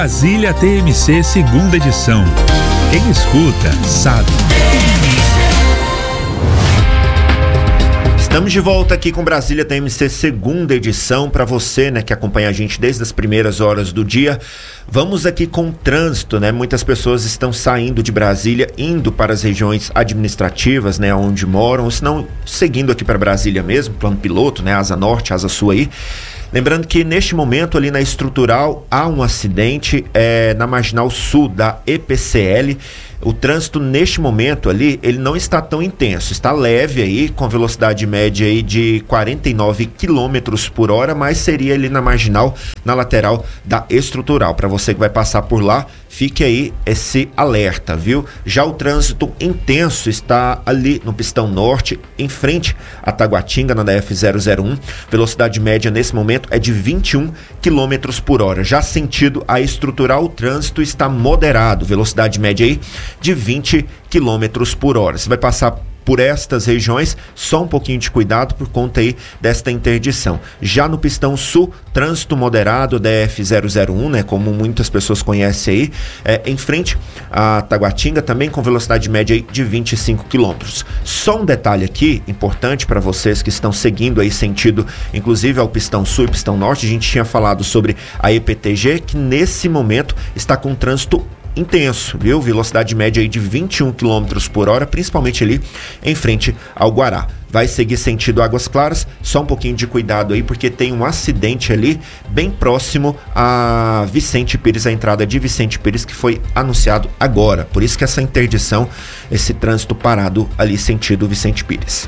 Brasília TMC, segunda edição. Quem escuta, sabe. Estamos de volta aqui com Brasília TMC, segunda edição, para você, né, que acompanha a gente desde as primeiras horas do dia. Vamos aqui com o trânsito, né? Muitas pessoas estão saindo de Brasília, indo para as regiões administrativas, né, onde moram, ou se não, seguindo aqui para Brasília mesmo, plano piloto, né, asa norte, asa sul aí. Lembrando que neste momento ali na estrutural há um acidente na marginal sul da EPCL. O trânsito neste momento ali, ele não está tão intenso, está leve aí, com velocidade média aí de 49 km por hora, mas seria ali na marginal, na lateral da estrutural. Para você que vai passar por lá, fique aí esse alerta, viu? Já o trânsito intenso está ali no Pistão Norte, em frente a Taguatinga, na DF-001. Velocidade média nesse momento é de 21 km por hora. Já sentido a estrutural, o trânsito está moderado, velocidade média aí de 20 km por hora. Você vai passar por estas regiões, só um pouquinho de cuidado por conta aí desta interdição. Já no Pistão Sul, trânsito moderado, DF-001, né, como muitas pessoas conhecem aí, em frente a Taguatinga, também com velocidade média aí de 25 km. Só um detalhe aqui, importante para vocês que estão seguindo aí sentido, inclusive ao Pistão Sul e Pistão Norte, a gente tinha falado sobre a EPTG, que nesse momento está com trânsito intenso, viu? Velocidade média aí de 21 km por hora, principalmente ali em frente ao Guará. Vai seguir sentido Águas Claras, só um pouquinho de cuidado aí, porque tem um acidente ali bem próximo a Vicente Pires, a entrada de Vicente Pires, que foi anunciado agora. Por isso que essa interdição, esse trânsito parado ali sentido Vicente Pires.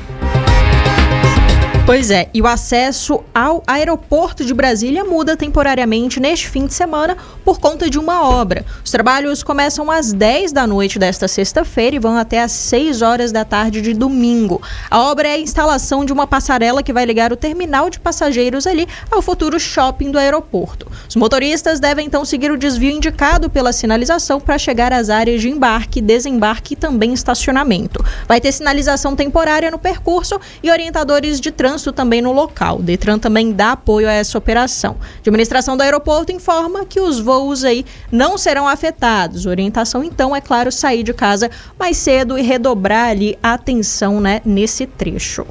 Pois é, e o acesso ao aeroporto de Brasília muda temporariamente neste fim de semana por conta de uma obra. Os trabalhos começam às 10 da noite desta sexta-feira e vão até às 6 horas da tarde de domingo. A obra é a instalação de uma passarela que vai ligar o terminal de passageiros ali ao futuro shopping do aeroporto. Os motoristas devem então seguir o desvio indicado pela sinalização para chegar às áreas de embarque, desembarque e também estacionamento. Vai ter sinalização temporária no percurso e orientadores de trânsito também no local. O Detran também dá apoio a essa operação. A administração do aeroporto informa que os voos aí não serão afetados. A orientação, então, é claro, sair de casa mais cedo e redobrar ali a atenção, né, nesse trecho.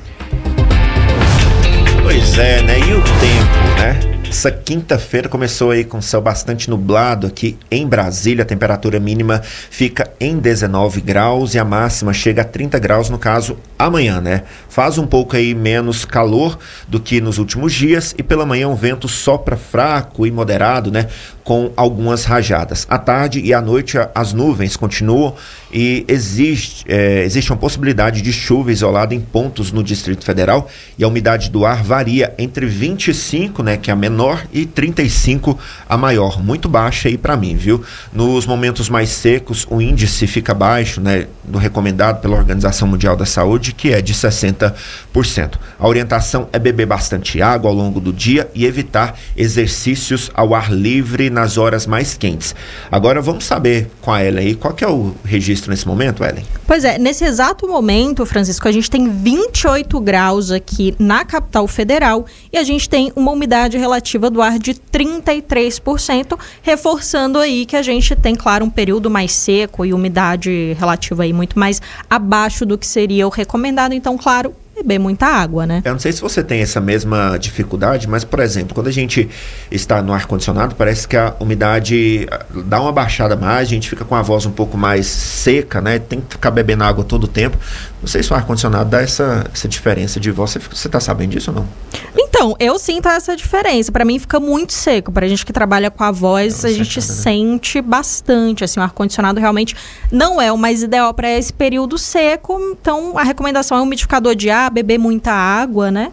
Pois é, né? E o tempo, né? Essa quinta-feira começou aí com céu bastante nublado aqui em Brasília. A temperatura mínima fica em 19 graus e a máxima chega a 30 graus, no caso, amanhã, né? Faz um pouco aí menos calor do que nos últimos dias e pela manhã o vento sopra fraco e moderado, né? Com algumas rajadas. À tarde e à noite as nuvens continuam e existe uma possibilidade de chuva isolada em pontos no Distrito Federal e a umidade do ar varia entre 25, né, que é a menor, e 35 a maior, muito baixa aí para mim, viu? Nos momentos mais secos o índice fica baixo, né, do recomendado pela Organização Mundial da Saúde, que é de 60%. A orientação é beber bastante água ao longo do dia e evitar exercícios ao ar livre nas horas mais quentes. Agora vamos saber com a Ellen aí, qual que é o registro nesse momento, Ellen? Pois é, nesse exato momento, Francisco, a gente tem 28 graus aqui na capital federal e a gente tem uma umidade relativa do ar de 33%, reforçando aí que a gente tem, claro, um período mais seco e umidade relativa aí muito mais abaixo do que seria o recomendado, então, claro, beber muita água, né? Eu não sei se você tem essa mesma dificuldade, mas, por exemplo, quando a gente está no ar-condicionado, parece que a umidade dá uma baixada mais, a gente fica com a voz um pouco mais seca, né? Tem que ficar bebendo água todo o tempo. Não sei se o ar-condicionado dá essa diferença de voz. Você está sabendo disso ou não? Então, eu sinto essa diferença. Para mim fica muito seco. Para a gente que trabalha com a voz, a gente sente bastante. Assim, o ar-condicionado realmente não é o mais ideal para esse período seco. Então, a recomendação é um umidificador de ar, beber muita água, né?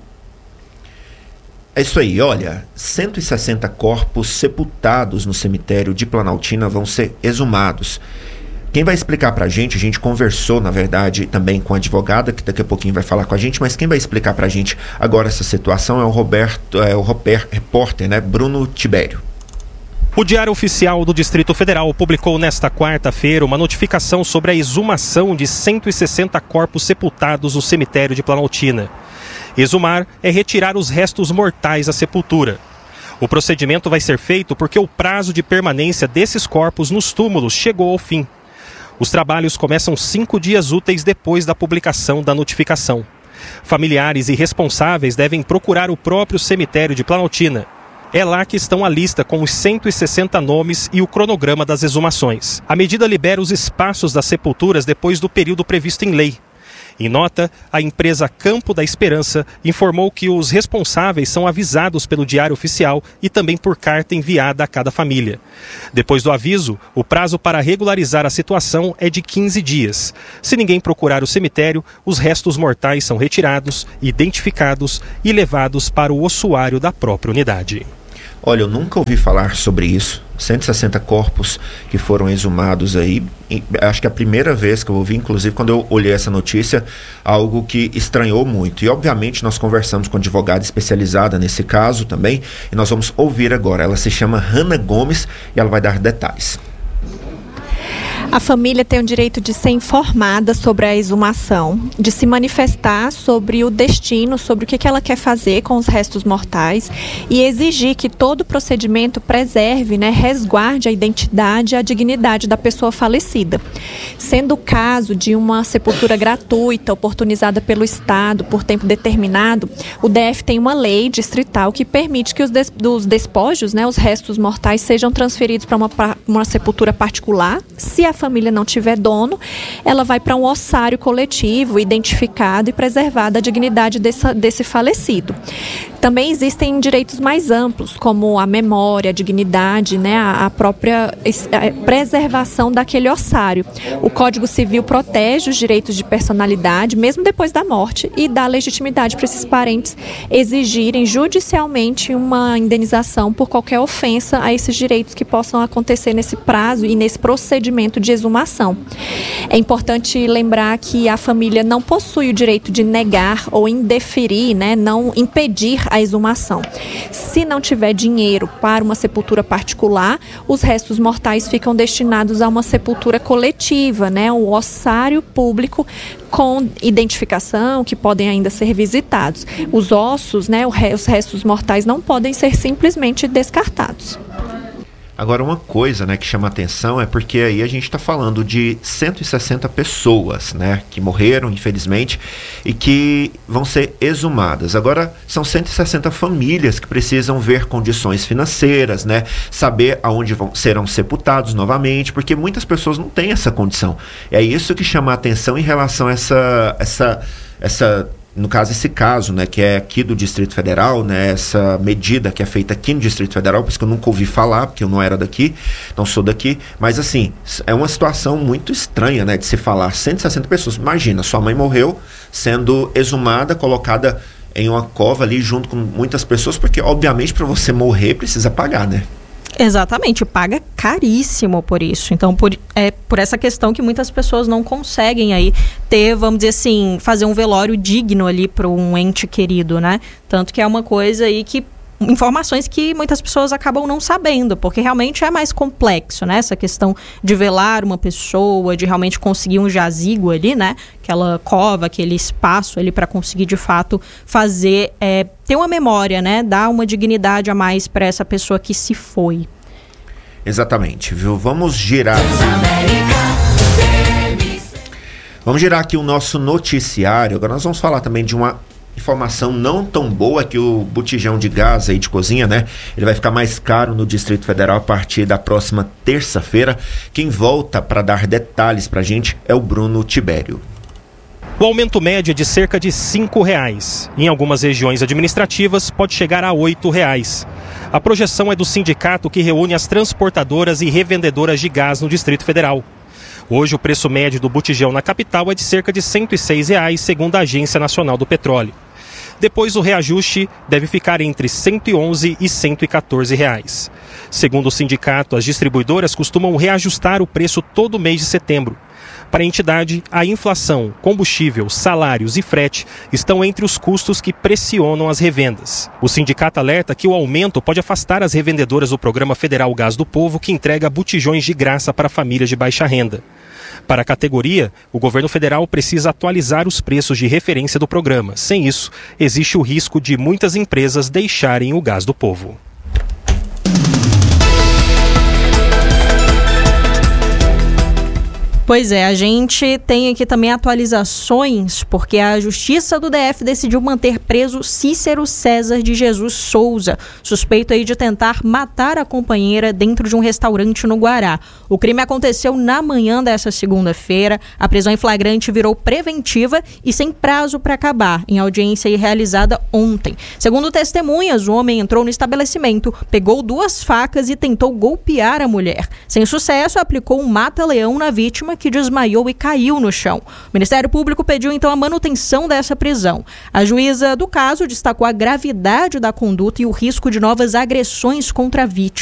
É isso aí, olha, 160 corpos sepultados no cemitério de Planaltina vão ser exumados. Quem vai explicar pra gente, a gente conversou, na verdade, também com a advogada, que daqui a pouquinho vai falar com a gente, mas quem vai explicar pra gente agora essa situação é o repórter, né, Bruno Tibério. O Diário Oficial do Distrito Federal publicou nesta quarta-feira uma notificação sobre a exumação de 160 corpos sepultados no cemitério de Planaltina. Exumar é retirar os restos mortais da sepultura. O procedimento vai ser feito porque o prazo de permanência desses corpos nos túmulos chegou ao fim. Os trabalhos começam 5 dias úteis depois da publicação da notificação. Familiares e responsáveis devem procurar o próprio cemitério de Planaltina. É lá que estão a lista com os 160 nomes e o cronograma das exumações. A medida libera os espaços das sepulturas depois do período previsto em lei. Em nota, a empresa Campo da Esperança informou que os responsáveis são avisados pelo Diário Oficial e também por carta enviada a cada família. Depois do aviso, o prazo para regularizar a situação é de 15 dias. Se ninguém procurar o cemitério, os restos mortais são retirados, identificados e levados para o ossuário da própria unidade. Olha, eu nunca ouvi falar sobre isso. 160 corpos que foram exumados aí. Acho que é a primeira vez que eu ouvi, inclusive quando eu olhei essa notícia, algo que estranhou muito. E obviamente nós conversamos com a advogada especializada nesse caso também, e nós vamos ouvir agora. Ela se chama Hanna Gomes e ela vai dar detalhes. A família tem o direito de ser informada sobre a exumação, de se manifestar sobre o destino, sobre o que ela quer fazer com os restos mortais e exigir que todo o procedimento preserve, resguarde a identidade e a dignidade da pessoa falecida. Sendo o caso de uma sepultura gratuita, oportunizada pelo Estado por tempo determinado, o DF tem uma lei distrital que permite que os despojos, os restos mortais, sejam transferidos para uma sepultura particular. Se a família não tiver dono, ela vai para um ossário coletivo, identificado e preservada a dignidade desse falecido. Também existem direitos mais amplos, como a memória, a dignidade, a própria preservação daquele ossário. O Código Civil protege os direitos de personalidade, mesmo depois da morte, e dá legitimidade para esses parentes exigirem judicialmente uma indenização por qualquer ofensa a esses direitos que possam acontecer nesse prazo e nesse procedimento de exumação. É importante lembrar que a família não possui o direito de negar ou indeferir, não impedir a exumação. Se não tiver dinheiro para uma sepultura particular, os restos mortais ficam destinados a uma sepultura coletiva, um ossário público com identificação, que podem ainda ser visitados. Os ossos, os restos mortais não podem ser simplesmente descartados. Agora, uma coisa, que chama atenção é porque aí a gente está falando de 160 pessoas, que morreram, infelizmente, e que vão ser exumadas. Agora, são 160 famílias que precisam ver condições financeiras, saber aonde serão sepultados novamente, porque muitas pessoas não têm essa condição. É isso que chama a atenção em relação a no caso, esse caso, que é aqui do Distrito Federal, essa medida que é feita aqui no Distrito Federal, por isso que eu nunca ouvi falar, porque eu não era daqui, não sou daqui, mas assim, é uma situação muito estranha, de se falar 160 pessoas. Imagina, sua mãe morreu sendo exumada, colocada em uma cova ali junto com muitas pessoas, porque obviamente para você morrer precisa pagar, Exatamente, paga caríssimo por isso. Então, por essa questão que muitas pessoas não conseguem aí ter, vamos dizer assim, fazer um velório digno ali para um ente querido, Tanto que é uma coisa aí que informações que muitas pessoas acabam não sabendo, porque realmente é mais complexo, essa questão de velar uma pessoa, de realmente conseguir um jazigo ali, aquela cova, aquele espaço ali para conseguir de fato fazer, ter uma memória, dar uma dignidade a mais para essa pessoa que se foi. Exatamente, viu? Vamos girar aqui o nosso noticiário. Agora nós vamos falar também de uma informação não tão boa, que o botijão de gás aí de cozinha, ele vai ficar mais caro no Distrito Federal a partir da próxima terça-feira. Quem volta para dar detalhes para a gente é o Bruno Tibério. O aumento médio é de cerca de R$ 5,00. Em algumas regiões administrativas pode chegar a R$ 8,00. A projeção é do sindicato que reúne as transportadoras e revendedoras de gás no Distrito Federal. Hoje o preço médio do botijão na capital é de cerca de R$ 106,00, segundo a Agência Nacional do Petróleo. Depois o reajuste deve ficar entre R$ 111 e R$ 114,00. Segundo o sindicato, as distribuidoras costumam reajustar o preço todo mês de setembro. Para a entidade, a inflação, combustível, salários e frete estão entre os custos que pressionam as revendas. O sindicato alerta que o aumento pode afastar as revendedoras do Programa Federal Gás do Povo, que entrega botijões de graça para famílias de baixa renda. Para a categoria, o governo federal precisa atualizar os preços de referência do programa. Sem isso, existe o risco de muitas empresas deixarem o Gás do Povo. Pois é, a gente tem aqui também atualizações, porque a Justiça do DF decidiu manter preso Cícero César de Jesus Souza, suspeito aí de tentar matar a companheira dentro de um restaurante no Guará. O crime aconteceu na manhã dessa segunda-feira. A prisão em flagrante virou preventiva e sem prazo para acabar, em audiência aí realizada ontem. Segundo testemunhas, o homem entrou no estabelecimento, pegou 2 facas e tentou golpear a mulher. Sem sucesso, aplicou um mata-leão na vítima, que desmaiou e caiu no chão. O Ministério Público pediu então a manutenção dessa prisão. A juíza do caso destacou a gravidade da conduta e o risco de novas agressões contra a vítima.